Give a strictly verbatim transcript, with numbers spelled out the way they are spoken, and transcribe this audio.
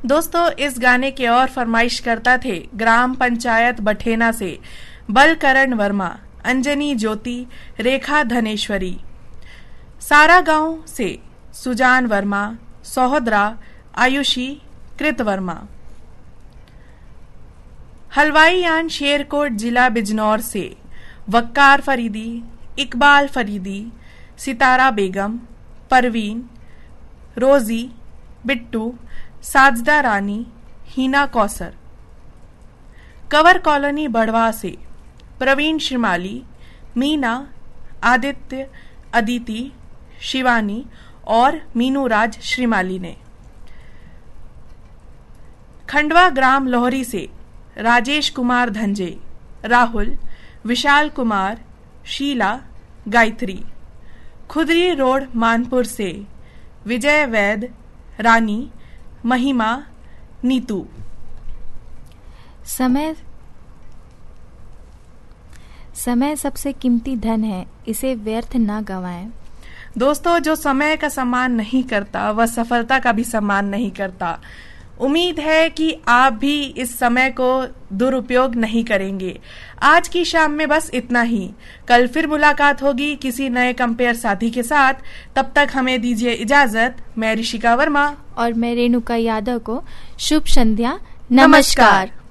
दोस्तों, इस गाने के और फरमाइश करता थे ग्राम पंचायत बठेना से बलकरण वर्मा, अंजनी ज्योति, रेखा धनेश्वरी। सारा गांव से सुजान वर्मा, सहोदरा, आयुषी, कृत वर्मा। हलवाईयान शेरकोट जिला बिजनौर से वक्कार फरीदी, इकबाल फरीदी, सितारा बेगम, परवीन, रोजी, बिट्टू, साजदा रानी, हीना कौसर। कवर कॉलोनी बड़वा से प्रवीण श्रीमाली, मीना, आदित्य, अदिति, शिवानी और मीनू राज श्रीमाली ने। खंडवा ग्राम लोहरी से राजेश कुमार धंजे, राहुल, विशाल कुमार, शीला, गायत्री। खुदरी रोड मानपुर से विजय वैद, रानी, महिमा, नीतू। समय समय सबसे कीमती धन है, इसे व्यर्थ ना गंवाएं। दोस्तों, जो समय का सम्मान नहीं करता वह सफलता का भी सम्मान नहीं करता। उम्मीद है कि आप भी इस समय को दुरुपयोग नहीं करेंगे। आज की शाम में बस इतना ही। कल फिर मुलाकात होगी किसी नए कंपेयर साथी के साथ। तब तक हमें दीजिए इजाजत। मैं ऋषिका वर्मा और मैं रेणुका यादव को शुभ संध्या, नमस्कार।